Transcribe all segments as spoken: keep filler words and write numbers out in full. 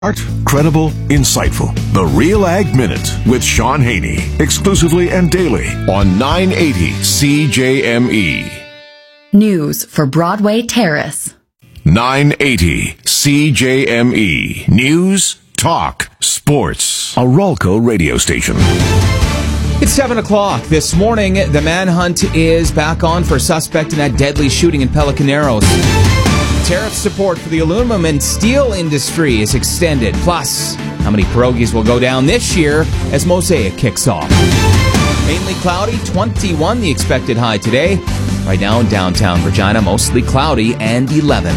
Art, credible, insightful. The Real Ag Minute with Sean Haney, exclusively and daily on nine eighty C J M E. News for Broadway Terrace. nine eighty C J M E. News, talk, sports. A Ralco radio station. It's seven o'clock. This morning, the manhunt is back on for a suspect in that deadly shooting in Pelican Narrows. Tariff support for the aluminum and steel industry is extended. Plus, how many pierogies will go down this year as Mosaic kicks off? Mainly cloudy, twenty-one the expected high today. Right now in downtown Regina, mostly cloudy and eleven.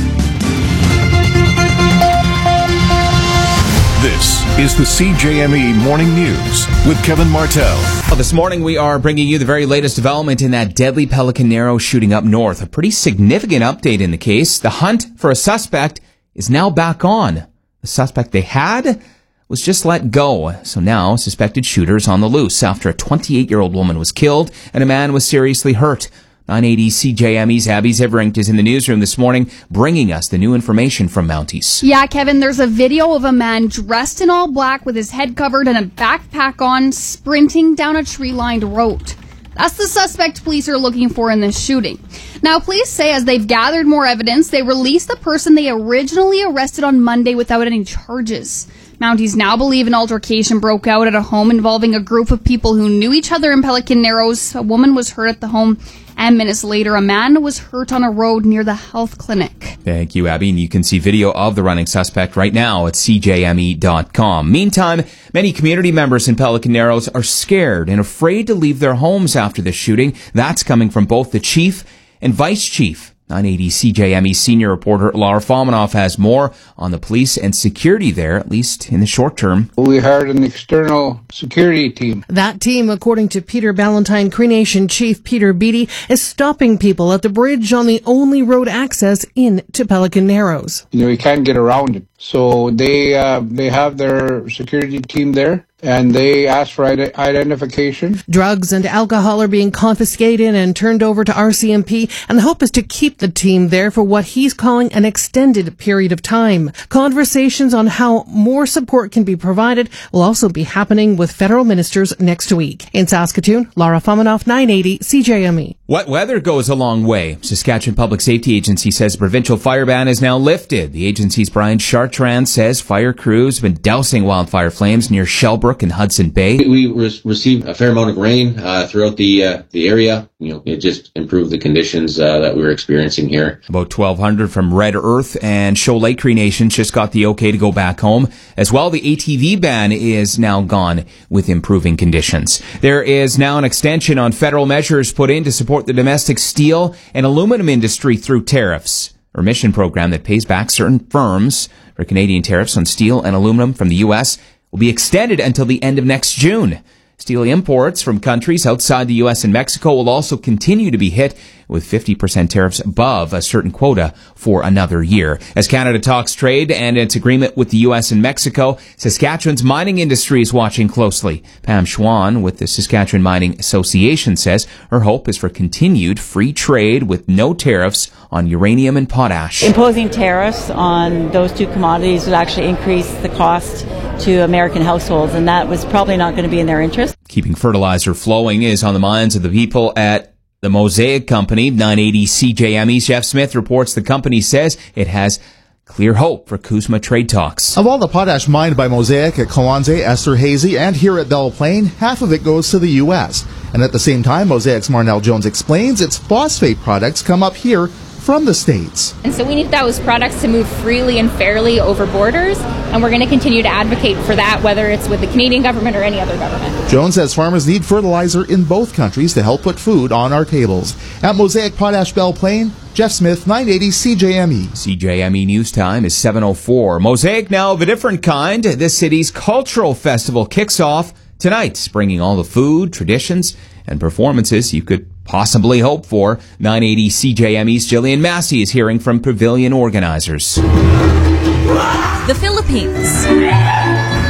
This is the C J M E Morning News with Kevin Martell. Well, this morning we are bringing you the very latest development in that deadly Pelican Narrows shooting up north. A pretty significant update in the case. The hunt for a suspect is now back on. The suspect they had was just let go. So now suspected shooters on the loose after a twenty-eight-year-old woman was killed and a man was seriously hurt. nine eighty C J M E's Abby Ziveringt is in the newsroom this morning, bringing us the new information from Mounties. Yeah, Kevin, there's a video of a man dressed in all black with his head covered and a backpack on, sprinting down a tree-lined road. That's the suspect police are looking for in this shooting. Now, police say as they've gathered more evidence, they released the person they originally arrested on Monday without any charges. Mounties now believe an altercation broke out at a home involving a group of people who knew each other in Pelican Narrows. A woman was hurt at the home, and minutes later, a man was hurt on a road near the health clinic. Thank you, Abby. And you can see video of the running suspect right now at C J M E dot com. Meantime, many community members in Pelican Narrows are scared and afraid to leave their homes after the shooting. That's coming from both the chief and vice chief. nine eighty C J M E senior reporter Laura Fominov has more on the police and security there, at least in the short term. We hired an external security team. That team, according to Peter Ballantyne Cree Nation Chief Peter Beattie, is stopping people at the bridge on the only road access into Pelican Narrows. You know, you can't get around it. So they uh, they have their security team there, and they ask for ide- identification. Drugs and alcohol are being confiscated and turned over to R C M P, and the hope is to keep the team there for what he's calling an extended period of time. Conversations on how more support can be provided will also be happening with federal ministers next week. In Saskatoon, Laura Fominov, nine eighty C J M E. Wet weather goes a long way. Saskatchewan Public Safety Agency says the provincial fire ban is now lifted. The agency's Brian Chartrand says fire crews have been dousing wildfire flames near Shellbrook and Hudson Bay. We re- received a fair amount of rain uh, throughout the uh, the area. You know, it just improved the conditions uh, that we were experiencing here. About twelve hundred from Red Earth and Shoal Lake Cree Nations just got the okay to go back home. As well, the A T V ban is now gone with improving conditions. There is now an extension on federal measures put in to support the domestic steel and aluminum industry through tariffs. A remission program that pays back certain firms for Canadian tariffs on steel and aluminum from the U S will be extended until the end of next June. Steel imports from countries outside the U S and Mexico will also continue to be hit with fifty percent tariffs above a certain quota for another year. As Canada talks trade and its agreement with the U S and Mexico, Saskatchewan's mining industry is watching closely. Pam Schwann with the Saskatchewan Mining Association says her hope is for continued free trade with no tariffs on uranium and potash. Imposing tariffs on those two commodities would actually increase the cost to American households, and that was probably not going to be in their interest. Keeping fertilizer flowing is on the minds of the people at the Mosaic Company. nine eighty C J M E's Jeff Smith reports the company says it has clear hope for CUSMA trade talks. Of all the potash mined by Mosaic at Kawanze, Esterhazy, and here at Belle Plaine, half of it goes to the U S. And at the same time, Mosaic's Marnell Jones explains its phosphate products come up here from the States. And so we need those products to move freely and fairly over borders, and we're going to continue to advocate for that, whether it's with the Canadian government or any other government. Jones says farmers need fertilizer in both countries to help put food on our tables. At Mosaic Potash Belle Plaine, Jeff Smith, nine eighty C J M E. C J M E News Time is seven oh four. Mosaic now of a different kind. This city's cultural festival kicks off tonight, bringing all the food, traditions, and performances you could possibly hope for. nine eighty C J M E's Jillian Massey is hearing from pavilion organizers. The Philippines.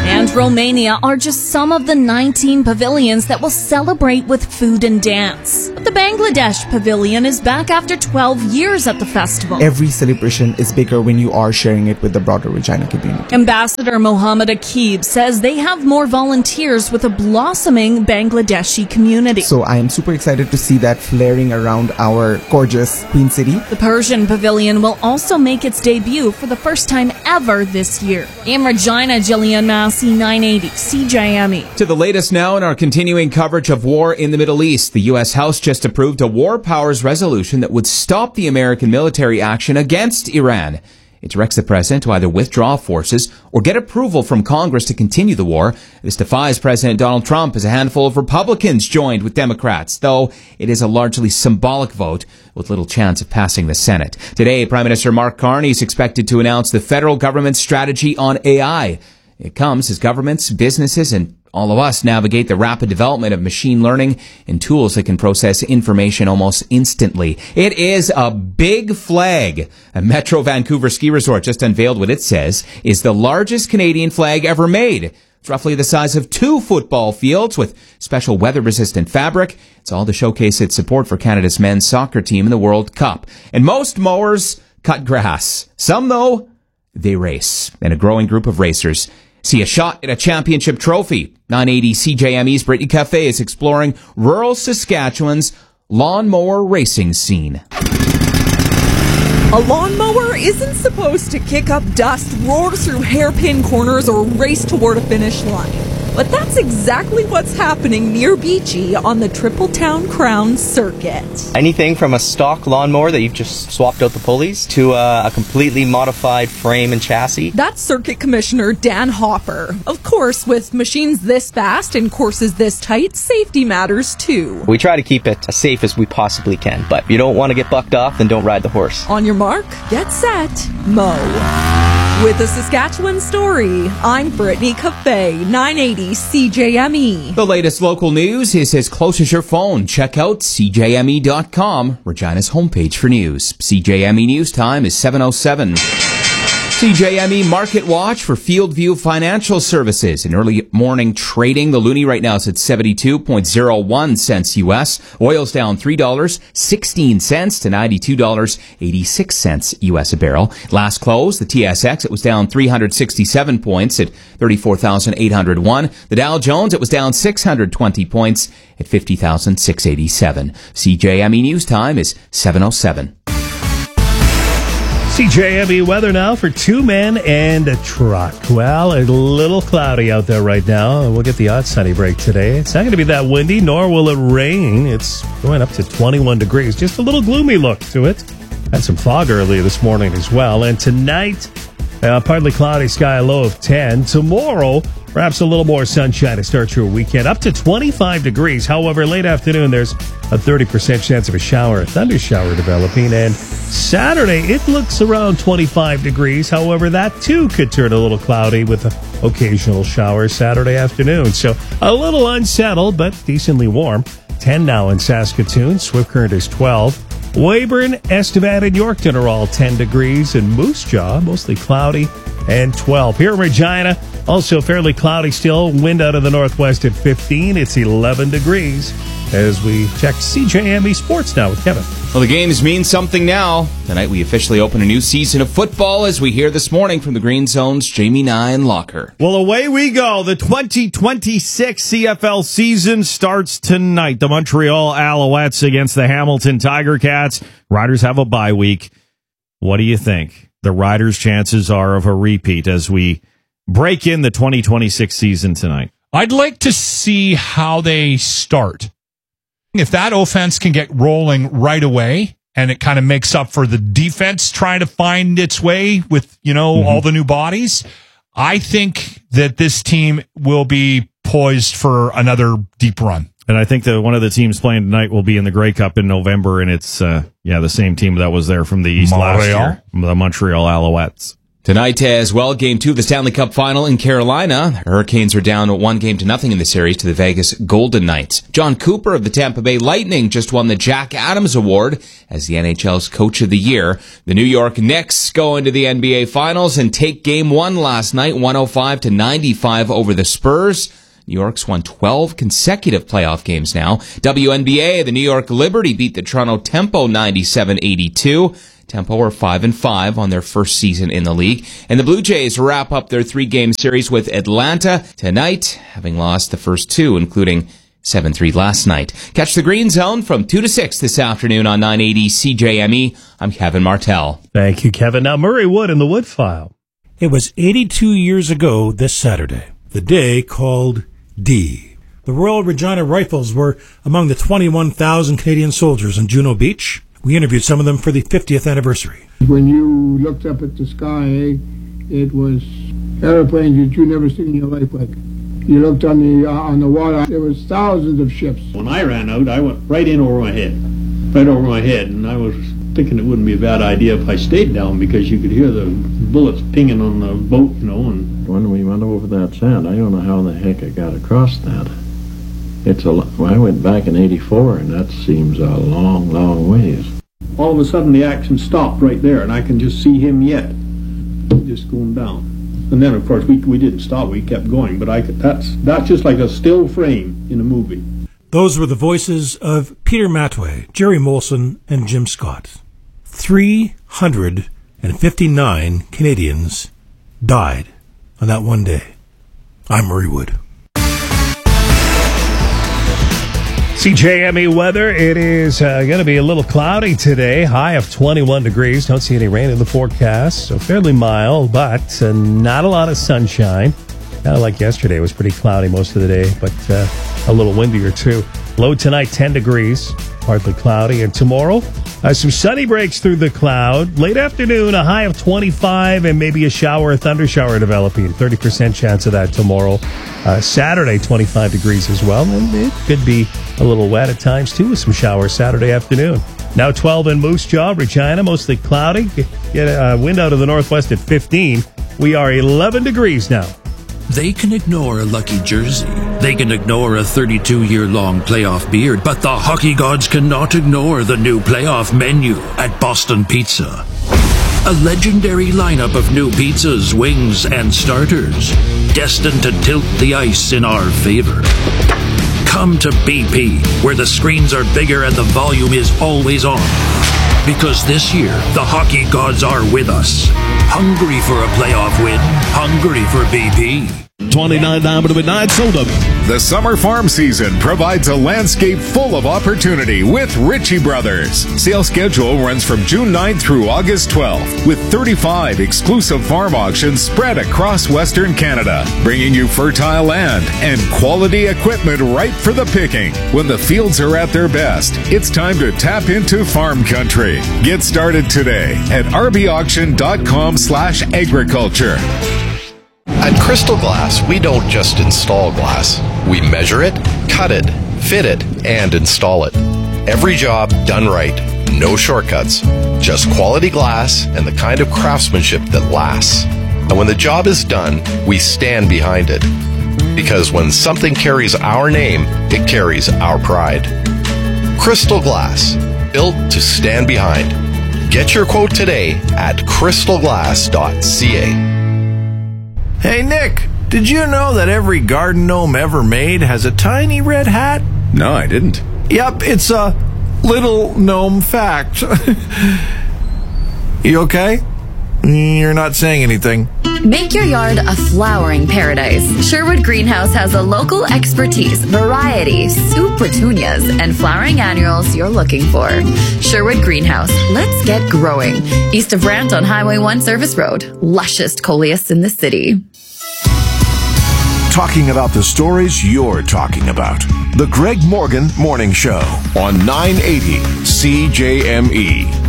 and Romania are just some of the nineteen pavilions that will celebrate with food and dance. But the Bangladesh pavilion is back after twelve years at the festival. Every celebration is bigger when you are sharing it with the broader Regina community. Ambassador Mohammed Akib says they have more volunteers with a blossoming Bangladeshi community. So I am super excited to see that flaring around our gorgeous Queen City. The Persian pavilion will also make its debut for the first time ever this year. In Regina, Jillian Massey, nine eighty C J M E. To the latest now in our continuing coverage of war in the Middle East. The U S House just approved a war powers resolution that would stop the American military action against Iran. It directs the president to either withdraw forces or get approval from Congress to continue the war. This defies President Donald Trump as a handful of Republicans joined with Democrats, though it is a largely symbolic vote with little chance of passing the Senate. Today, Prime Minister Mark Carney is expected to announce the federal government's strategy on A I. It comes as governments, businesses, and all of us navigate the rapid development of machine learning and tools that can process information almost instantly. It is a big flag. A Metro Vancouver ski resort just unveiled what it says is the largest Canadian flag ever made. It's roughly the size of two football fields with special weather-resistant fabric. It's all to showcase its support for Canada's men's soccer team in the World Cup. And most mowers cut grass. Some, though, they race. And a growing group of racers see a shot at a championship trophy. nine eighty C J M E's Brittany Cafe is exploring rural Saskatchewan's lawnmower racing scene. A lawnmower isn't supposed to kick up dust, roar through hairpin corners, or race toward a finish line. But that's exactly what's happening near Beachy on the Tripletown Crown Circuit. Anything from a stock lawnmower that you've just swapped out the pulleys to a, a completely modified frame and chassis. That's Circuit Commissioner Dan Hopper. Of course, with machines this fast and courses this tight, safety matters too. We try to keep it as safe as we possibly can, but if you don't want to get bucked off, then don't ride the horse. On your mark, get set, mow. With a Saskatchewan story, I'm Brittany Cafe, nine eighty C J M E. The latest local news is as close as your phone. Check out C J M E dot com, Regina's homepage for news. C J M E News Time is seven oh seven. C J M E Market Watch for Fieldview Financial Services. In early morning trading, the loonie right now is at seventy-two point oh one cents U S. Oil's down three dollars and sixteen cents to ninety-two dollars and eighty-six cents U S a barrel. Last close, the T S X, it was down three hundred sixty-seven points at thirty-four thousand eight hundred one. The Dow Jones, it was down six hundred twenty points at fifty thousand six hundred eighty-seven. C J M E News Time is seven oh seven. C J M E weather now for two men and a truck. Well, a little cloudy out there right now. We'll get the odd sunny break today. It's not going to be that windy, nor will it rain. It's going up to twenty-one degrees. Just a little gloomy look to it. Had some fog earlier this morning as well. And tonight, uh, partly cloudy sky, low of ten. Tomorrow, perhaps a little more sunshine to start your weekend. Up to twenty-five degrees. However, late afternoon, there's a thirty percent chance of a shower, a thunder shower developing. And Saturday, it looks around twenty-five degrees. However, that too could turn a little cloudy with an occasional shower Saturday afternoon. So a little unsettled, but decently warm. ten now in Saskatoon. Swift Current is twelve. Weyburn, Estevan, and Yorkton are all ten degrees. And Moose Jaw, mostly cloudy, and twelve. Here in Regina, also fairly cloudy still. Wind out of the northwest at fifteen. It's eleven degrees. As we check C J M E Sports now with Kevin. Well, the games mean something now. Tonight we officially open a new season of football, as we hear this morning from the Green Zone's Jamie Nye Locker. Well, away we go. The twenty twenty-six C F L season starts tonight. The Montreal Alouettes against the Hamilton Tiger Cats. Riders have a bye week. What do you think? The Riders' chances are of a repeat as we break in the twenty twenty-six season tonight. I'd like to see how they start. If that offense can get rolling right away and it kind of makes up for the defense trying to find its way with, you know, mm-hmm. all the new bodies, I think that this team will be poised for another deep run. And I think that one of the teams playing tonight will be in the Grey Cup in November, and it's, uh, yeah, the same team that was there from the East Montreal. last year, the Montreal Alouettes. Tonight as well, game two of the Stanley Cup final in Carolina. The Hurricanes are down one game to nothing in the series to the Vegas Golden Knights. John Cooper of the Tampa Bay Lightning just won the Jack Adams Award as the N H L's Coach of the Year. The New York Knicks go into the N B A Finals and take game one last night, one oh five to ninety-five over the Spurs. New York's won twelve consecutive playoff games now. W N B A, the New York Liberty beat the Toronto Tempo ninety-seven eighty-two. Tempo are five and five on their first season in the league. And the Blue Jays wrap up their three-game series with Atlanta tonight, having lost the first two, including seven three last night. Catch the Green Zone from two to six this afternoon on nine eighty C J M E. I'm Kevin Martell. Thank you, Kevin. Now, Murray Wood in the Wood File. It was eighty-two years ago this Saturday, the day called D. The Royal Regina Rifles were among the twenty-one thousand Canadian soldiers on Juno Beach. We interviewed some of them for the fiftieth anniversary. When you looked up at the sky, it was airplanes that you never seen in your life. Like you looked on the uh, on the water, there was thousands of ships. When I ran out, I went right in over my head, right over my head, and I was thinking it wouldn't be a bad idea if I stayed down because you could hear the bullets pinging on the boat, you know. And when we went over that sand, I don't know how the heck I got across that. It's a. Well, I went back in eighty-four, and that seems a long, long ways. All of a sudden, the action stopped right there, and I can just see him yet, just going down. And then, of course, we we didn't stop; we kept going. But I could, that's that's just like a still frame in a movie. Those were the voices of Peter Matway, Jerry Molson, and Jim Scott. Three hundred and fifty-nine Canadians died on that one day. I'm Murray Wood. C J M E weather. It is uh, going to be a little cloudy today. High of twenty-one degrees. Don't see any rain in the forecast. So fairly mild, but uh, not a lot of sunshine. Kind of like yesterday. It was pretty cloudy most of the day, but uh, a little windier too. Low tonight, ten degrees. Partly cloudy. And tomorrow, uh, some sunny breaks through the cloud. Late afternoon, a high of twenty-five and maybe a shower, a thunder shower developing. thirty percent chance of that tomorrow. Uh, Saturday, twenty-five degrees as well. And it could be a little wet at times, too, with some showers Saturday afternoon. Now twelve in Moose Jaw, Regina, mostly cloudy. Get a wind out of the northwest at fifteen. We are eleven degrees now. They can ignore a lucky jersey. They can ignore a thirty-two-year-long playoff beard, but the hockey gods cannot ignore the new playoff menu at Boston Pizza. A legendary lineup of new pizzas, wings, and starters, destined to tilt the ice in our favor. Come to B P, where the screens are bigger and the volume is always on. Because this year, the hockey gods are with us. Hungry for a playoff win. Hungry for B P. twenty-nine down to midnight, sold up. The summer farm season provides a landscape full of opportunity with Ritchie Brothers. Sales schedule runs from June ninth through August twelfth, with thirty-five exclusive farm auctions spread across Western Canada, bringing you fertile land and quality equipment ripe for the picking. When the fields are at their best, it's time to tap into farm country. Get started today at r b auction dot com slash agriculture. At Crystal Glass, we don't just install glass. We measure it, cut it, fit it, and install it. Every job done right. No shortcuts. Just quality glass and the kind of craftsmanship that lasts. And when the job is done, we stand behind it. Because when something carries our name, it carries our pride. Crystal Glass, built to stand behind. Get your quote today at crystal glass dot c a. Hey, Nick, did you know that every garden gnome ever made has a tiny red hat? No, I didn't. Yep, it's a little gnome fact. You okay? You're not saying anything. Make your yard a flowering paradise. Sherwood Greenhouse has a local expertise, variety, soup petunias, and flowering annuals you're looking for. Sherwood Greenhouse, let's get growing. East of Brant on Highway one Service Road. Lushest coleus in the city. Talking about the stories you're talking about. The Greg Morgan Morning Show on nine eighty C J M E.